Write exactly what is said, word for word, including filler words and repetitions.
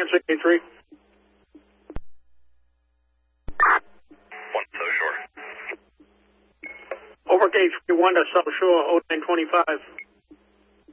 answer, K three. One South Shore. Over K three, one to South Shore, oh nine twenty-five.